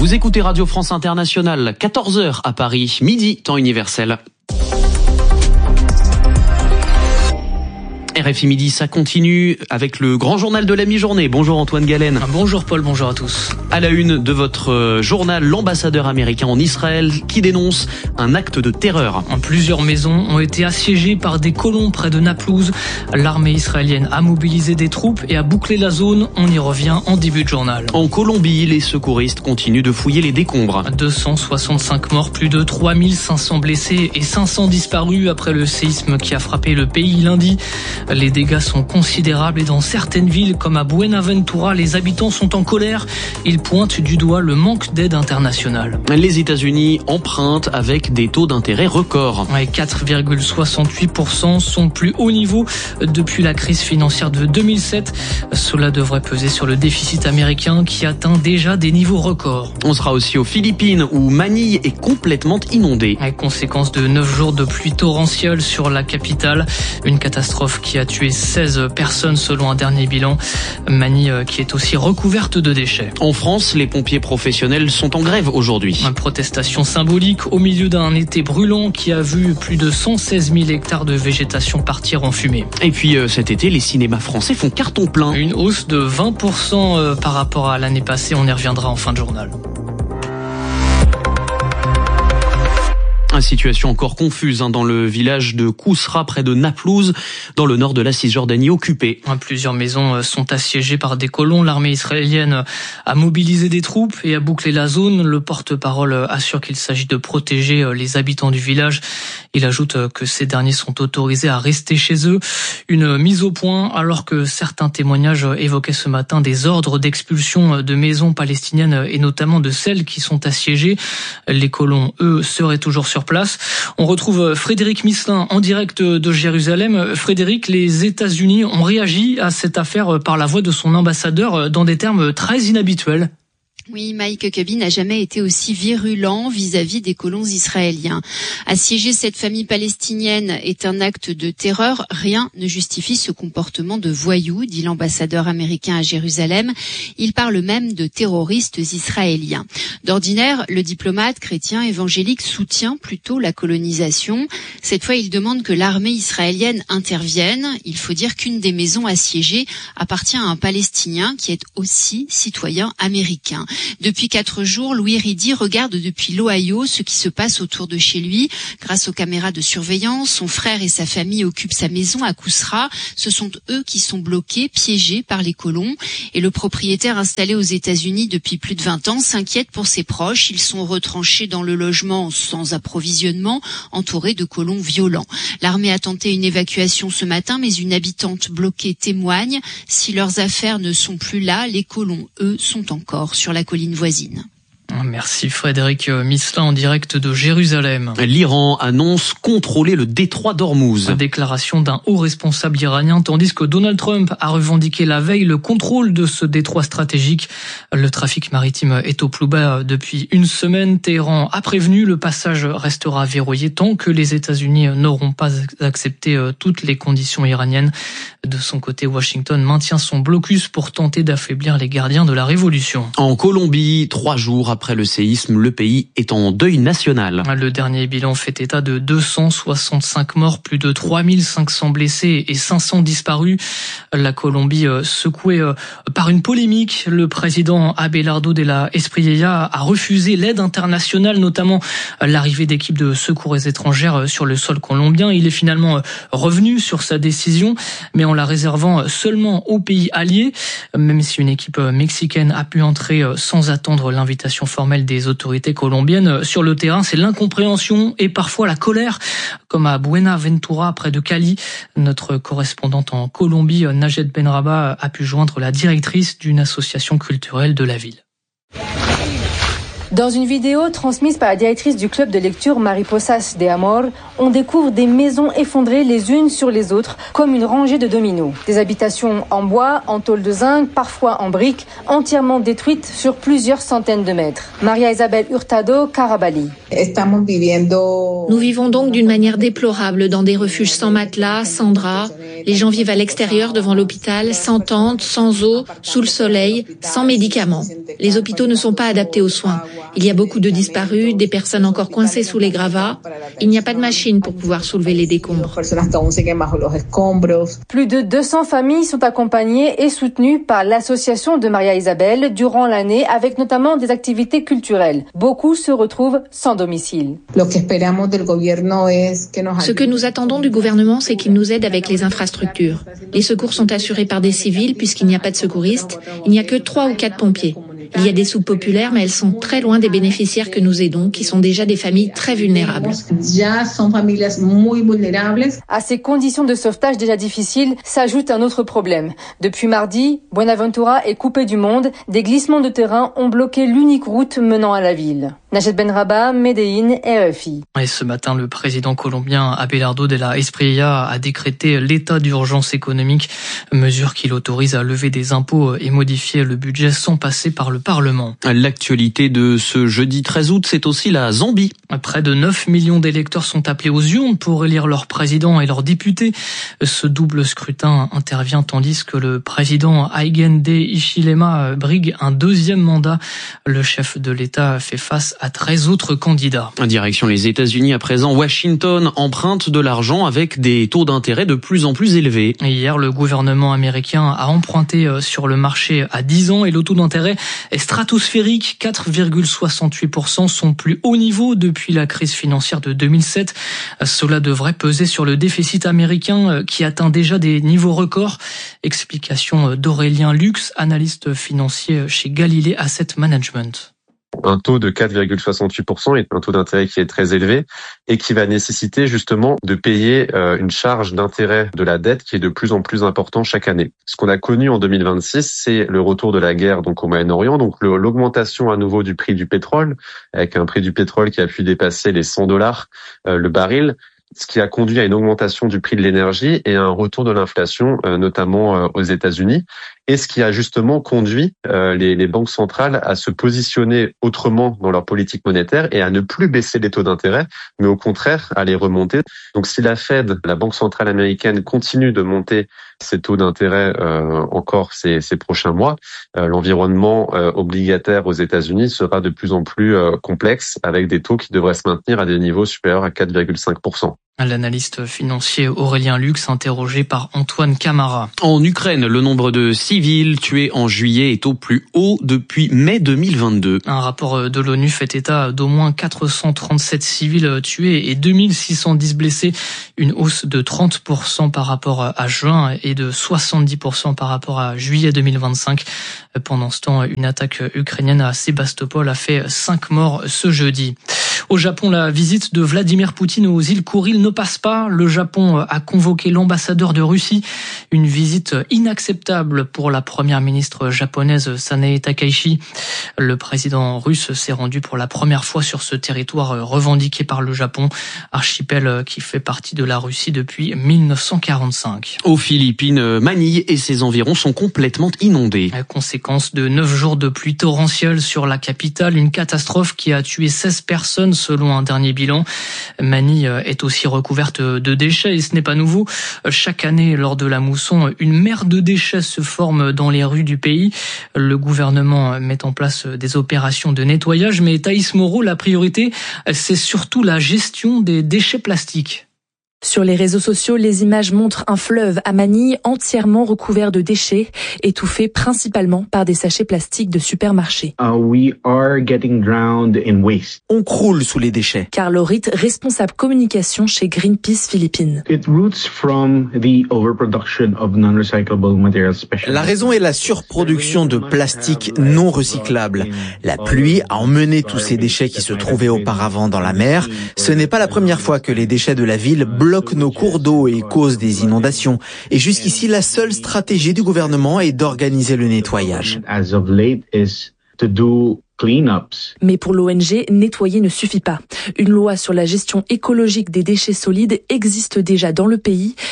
Vous écoutez Radio France Internationale, 14h à Paris, midi, temps universel. RFI Midi, ça continue avec le grand journal de la mi-journée. Bonjour Antoine Galen. Bonjour Paul, bonjour à tous. À la une de votre journal, l'ambassadeur américain en Israël qui dénonce un acte de terreur. Plusieurs maisons ont été assiégées par des colons près de Naplouse. L'armée israélienne a mobilisé des troupes et a bouclé la zone. On y revient en début de journal. En Colombie, les secouristes continuent de fouiller les décombres. 265 morts, plus de 3500 blessés et 500 disparus après le séisme qui a frappé le pays lundi. Les dégâts sont considérables et dans certaines villes comme à Buenaventura, les habitants sont en colère. Ils pointent du doigt le manque d'aide internationale. Les États-Unis empruntent avec des taux d'intérêt records. 4,68% sont le plus haut niveau depuis la crise financière de 2007. Cela devrait peser sur le déficit américain qui atteint déjà des niveaux records. On sera aussi aux Philippines où Manille est complètement inondée. Conséquence de 9 jours de pluie torrentielle sur la capitale. Une catastrophe qui a tué 16 personnes selon un dernier bilan. Manille qui est aussi recouverte de déchets. En France, les pompiers professionnels sont en grève aujourd'hui. Une protestation symbolique au milieu d'un été brûlant qui a vu plus de 116 000 hectares de végétation partir en fumée. Et puis cet été, les cinémas français font carton plein. Une hausse de 20% par rapport à l'année passée. On y reviendra en fin de journal. Une situation encore confuse dans le village de Kousra, près de Naplouse, dans le nord de la Cisjordanie occupée. Plusieurs maisons sont assiégées par des colons. L'armée israélienne a mobilisé des troupes et a bouclé la zone. Le porte-parole assure qu'il s'agit de protéger les habitants du village. Il ajoute que ces derniers sont autorisés à rester chez eux. Une mise au point alors que certains témoignages évoquaient ce matin des ordres d'expulsion de maisons palestiniennes et notamment de celles qui sont assiégées. Les colons, eux, seraient toujours sur place. On retrouve Frédéric Misselin en direct de Jérusalem. Frédéric, les États-Unis ont réagi à cette affaire par la voix de son ambassadeur dans des termes très inhabituels. Oui, Mike Huckabee n'a jamais été aussi virulent vis-à-vis des colons israéliens. Assiéger cette famille palestinienne est un acte de terreur. Rien ne justifie ce comportement de voyou, dit l'ambassadeur américain à Jérusalem. Il parle même de terroristes israéliens. D'ordinaire, le diplomate chrétien évangélique soutient plutôt la colonisation. Cette fois, il demande que l'armée israélienne intervienne. Il faut dire qu'une des maisons assiégées appartient à un Palestinien qui est aussi citoyen américain. Depuis 4 jours, Louis Riddy regarde depuis l'Ohio ce qui se passe autour de chez lui. Grâce aux caméras de surveillance, son frère et sa famille occupent sa maison à Kousra. Ce sont eux qui sont bloqués, piégés par les colons. Et le propriétaire installé aux États-Unis depuis plus de 20 ans s'inquiète pour ses proches. Ils sont retranchés dans le logement sans approvisionnement, entourés de colons violents. L'armée a tenté une évacuation ce matin, mais une habitante bloquée témoigne. Si leurs affaires ne sont plus là, les colons, eux, sont encore sur la colline voisine. Merci Frédéric Misselin en direct de Jérusalem. L'Iran annonce contrôler le détroit d'Ormuz. Déclaration d'un haut responsable iranien, tandis que Donald Trump a revendiqué la veille le contrôle de ce détroit stratégique. Le trafic maritime est au plus bas depuis une semaine. Téhéran a prévenu, le passage restera verrouillé tant que les États-Unis n'auront pas accepté toutes les conditions iraniennes. De son côté, Washington maintient son blocus pour tenter d'affaiblir les gardiens de la révolution. En Colombie, 3 jours après le séisme, le pays est en deuil national. Le dernier bilan fait état de 265 morts, plus de 3500 blessés et 500 disparus. La Colombie secouée par une polémique. Le président Abelardo de la Espriella a refusé l'aide internationale, notamment l'arrivée d'équipes de secours étrangères sur le sol colombien. Il est finalement revenu sur sa décision, mais en la réservant seulement aux pays alliés, même si une équipe mexicaine a pu entrer sans attendre l'invitation formelle des autorités colombiennes. Sur le terrain, c'est l'incompréhension et parfois la colère, comme à Buenaventura, près de Cali. Notre correspondante en Colombie, Najet Benraba, a pu joindre la directrice d'une association culturelle de la ville. Dans une vidéo transmise par la directrice du club de lecture Mariposas de Amor, on découvre des maisons effondrées les unes sur les autres, comme une rangée de dominos. Des habitations en bois, en tôle de zinc, parfois en briques, entièrement détruites sur plusieurs centaines de mètres. Maria Isabel Hurtado, Carabali. Nous vivons donc d'une manière déplorable dans des refuges sans matelas, sans draps. Les gens vivent à l'extérieur devant l'hôpital, sans tente, sans eau, sous le soleil, sans médicaments. Les hôpitaux ne sont pas adaptés aux soins. Il y a beaucoup de disparus, des personnes encore coincées sous les gravats. Il n'y a pas de machine pour pouvoir soulever les décombres. Plus de 200 familles sont accompagnées et soutenues par l'association de Maria Isabel durant l'année, avec notamment des activités culturelles. Beaucoup se retrouvent sans domicile. Ce que nous attendons du gouvernement, c'est qu'il nous aide avec les infrastructures. Les secours sont assurés par des civils puisqu'il n'y a pas de secouristes. Il n'y a que 3 ou 4 pompiers. Il y a des soupes populaires, mais elles sont très loin des bénéficiaires que nous aidons, qui sont déjà des familles très vulnérables. À ces conditions de sauvetage déjà difficiles, s'ajoute un autre problème. Depuis mardi, Buenaventura est coupé du monde. Des glissements de terrain ont bloqué l'unique route menant à la ville. Najed Benraba, Medellín, RFI. Et ce matin, le président colombien Abelardo de la Espriella a décrété l'état d'urgence économique, mesure qui l'autorise à lever des impôts et modifier le budget sans passer par le Parlement. L'actualité de ce jeudi 13 août, c'est aussi la Zambie. Près de 9 millions d'électeurs sont appelés aux urnes pour élire leur président et leurs députés. Ce double scrutin intervient tandis que le président Hakainde Hichilema brigue un deuxième mandat. Le chef de l'État fait face à 13 autres candidats. Direction les États-Unis à présent, Washington emprunte de l'argent avec des taux d'intérêt de plus en plus élevés. Hier, le gouvernement américain a emprunté sur le marché à 10 ans et le taux d'intérêt est stratosphérique. 4,68%, son plus haut niveau depuis la crise financière de 2007. Cela devrait peser sur le déficit américain qui atteint déjà des niveaux records. Explication d'Aurélien Lux, analyste financier chez Galilée Asset Management. Un taux de 4,68% est un taux d'intérêt qui est très élevé et qui va nécessiter justement de payer une charge d'intérêt de la dette qui est de plus en plus important chaque année. Ce qu'on a connu en 2026, c'est le retour de la guerre donc au Moyen-Orient, donc l'augmentation à nouveau du prix du pétrole, avec un prix du pétrole qui a pu dépasser les $100 le baril, ce qui a conduit à une augmentation du prix de l'énergie et à un retour de l'inflation, notamment aux États-Unis, et ce qui a justement conduit les banques centrales à se positionner autrement dans leur politique monétaire et à ne plus baisser les taux d'intérêt, mais au contraire à les remonter. Donc si la Fed, la Banque centrale américaine, continue de monter ses taux d'intérêt encore ces prochains mois, l'environnement obligataire aux États-Unis sera de plus en plus complexe, avec des taux qui devraient se maintenir à des niveaux supérieurs à 4,5%. L'analyste financier Aurélien Lux, interrogé par Antoine Camara. En Ukraine, le nombre de civils tués en juillet est au plus haut depuis mai 2022. Un rapport de l'ONU fait état d'au moins 437 civils tués et 2610 blessés, une hausse de 30% par rapport à juin et de 70% par rapport à juillet 2025. Pendant ce temps, une attaque ukrainienne à Sébastopol a fait 5 morts ce jeudi. Au Japon, la visite de Vladimir Poutine aux îles Kuriles ne passe pas. Le Japon a convoqué l'ambassadeur de Russie. Une visite inacceptable pour la première ministre japonaise Sanae Takaichi. Le président russe s'est rendu pour la première fois sur ce territoire revendiqué par le Japon, archipel qui fait partie de la Russie depuis 1945. Aux Philippines, Manille et ses environs sont complètement inondés. Conséquence de 9 jours de pluie torrentielle sur la capitale, une catastrophe qui a tué 16 personnes selon un dernier bilan. Manille est aussi recouverte de déchets et ce n'est pas nouveau. Chaque année, lors de la mousson, une mer de déchets se forme dans les rues du pays. Le gouvernement met en place des opérations de nettoyage, mais Thaïs Moreau, la priorité, c'est surtout la gestion des déchets plastiques. Sur les réseaux sociaux, les images montrent un fleuve à Manille entièrement recouvert de déchets, étouffé principalement par des sachets plastiques de supermarché. On croule sous les déchets. Carlo Ritt, responsable communication chez Greenpeace Philippines. La raison est la surproduction de plastique non recyclable. La pluie a emmené tous ces déchets qui se trouvaient auparavant dans la mer. Ce n'est pas la première fois que les déchets de la ville bloquent nos cours d'eau et causent des inondations. Et jusqu'ici, la seule stratégie du gouvernement est d'organiser le nettoyage. Mais pour l'ONG, nettoyer ne suffit pas. Une loi sur la gestion écologique des déchets solides existe déjà dans le pays,